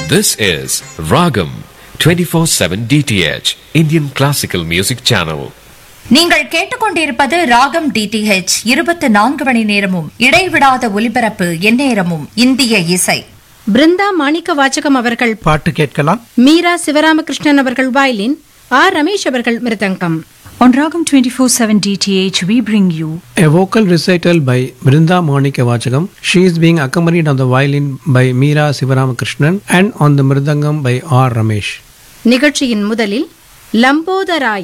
This is Ragam 24/7 DTH Indian Classical Music Channel. நீங்கள் கேட்டுக்கொண்டிருப்பது ராகம் DTH 24 மணி நேரமும் இடைவிடாத ஒலிபரப்பு எந்நேரமும் இந்திய இசை. பிருந்தா மாணிக்க வாச்சகம் அவர்கள் பாட்டு கேட்கலாம். மீரா சிவராமகிருஷ்ணன் அவர்கள் வயலின், ஆர் ரமேஷ் அவர்கள் மிருதங்கம். On Ragam 24/7 DTH, we bring you A vocal recital by Brinda Monika Vachagam. She is being accompanied on the violin by Meera Sivaramakrishnan and on the mridangam by R. Ramesh. நிகழ்ச்சியின் முதலில் லம்போதராய்